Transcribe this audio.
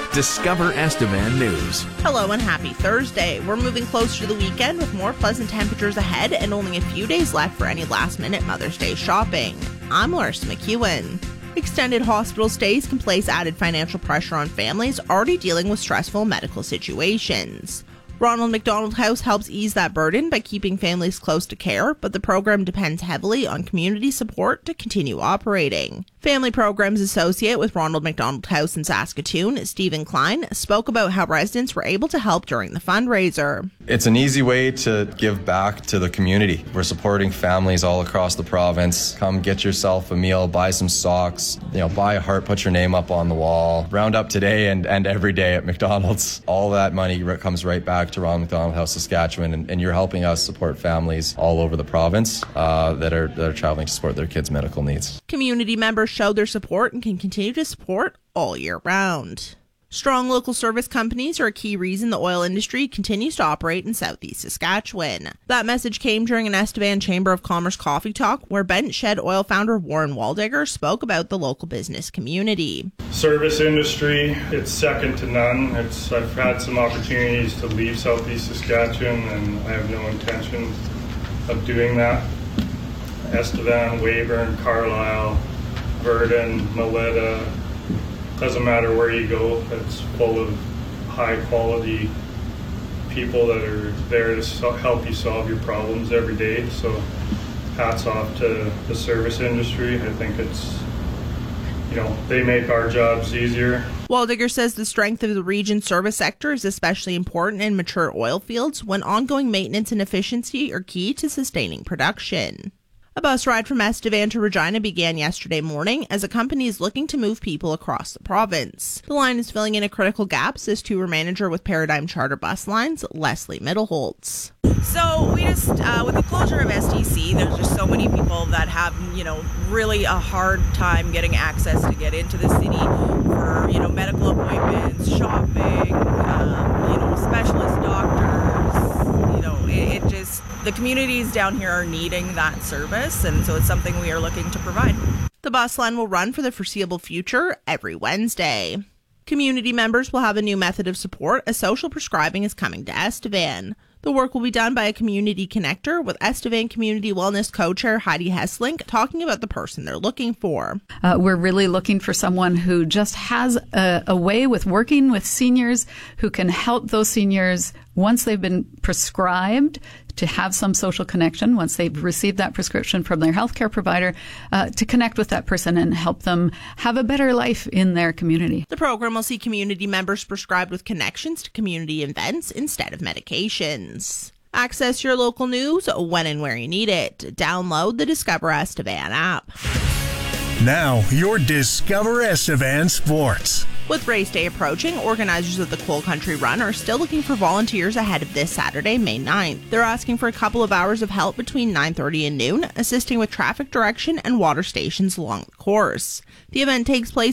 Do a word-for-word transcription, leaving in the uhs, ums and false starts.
Discover Estevan News. Hello and happy Thursday. We're moving closer to the weekend with more pleasant temperatures ahead and only a few days left for any last-minute Mother's Day shopping. I'm Larissa McEwen. Extended hospital stays can place added financial pressure on families already dealing with stressful medical situations. Ronald McDonald House helps ease that burden by keeping families close to care, but the program depends heavily on community support to continue operating. Family Programs Associate with Ronald McDonald House in Saskatoon, Stephen Klein, spoke about how residents were able to help during the fundraiser. It's an easy way to give back to the community. We're supporting families all across the province. Come get yourself a meal, buy some socks, you know, buy a heart, put your name up on the wall. Round up today and, and every day at McDonald's. All that money comes right back to Ronald McDonald House, Saskatchewan, and, and you're helping us support families all over the province uh, that are that are traveling to support their kids' medical needs. Community members show their support and can continue to support all year round. Strong local service companies are a key reason the oil industry continues to operate in southeast Saskatchewan. That message came during an Estevan Chamber of Commerce coffee talk where Bent Shed Oil founder Warren Waldigger spoke about the local business community. Service industry, it's second to none. It's I've had some opportunities to leave southeast Saskatchewan and I have no intention of doing that. Estevan, Weyburn, Carlisle, Verdon, Maletta, doesn't matter where you go, it's full of high quality people that are there to so- help you solve your problems every day. So hats off to the service industry. I think it's, you know, they make our jobs easier. Waldigger says the strength of the region's service sector is especially important in mature oil fields when ongoing maintenance and efficiency are key to sustaining production. A bus ride from Estevan to Regina began yesterday morning as a company is looking to move people across the province. The line is filling in a critical gap, says tour manager with Paradigm Charter Bus Lines, Leslie Middleholtz. So we just, uh, with the closure of S T C, there's just so many people that have, you know, really a hard time getting access to get into the city for, you know, medical appointments, shopping, um, you know, specialist doctors, you know, it, it just, the communities down here are needing that service, and so it's something we are looking to provide. The bus line will run for the foreseeable future every Wednesday. Community members will have a new method of support as social prescribing is coming to Estevan. The work will be done by a community connector with Estevan Community Wellness Co-Chair Heidi Hesslink talking about the person they're looking for. Uh, we're really looking for someone who just has a, a way with working with seniors who can help those seniors once they've been prescribed to have some social connection, once they've received that prescription from their healthcare provider, uh, to connect with that person and help them have a better life in their community. The program will see community members prescribed with connections to community events instead of medications. Access your local news when and where you need it. Download the Discover Estevan app. Now, your Discover Estevan Sports. With race day approaching, organizers of the Coal Country Run are still looking for volunteers ahead of this Saturday, May ninth. They're asking for a couple of hours of help between nine thirty and noon, assisting with traffic direction and water stations along the course. The event takes place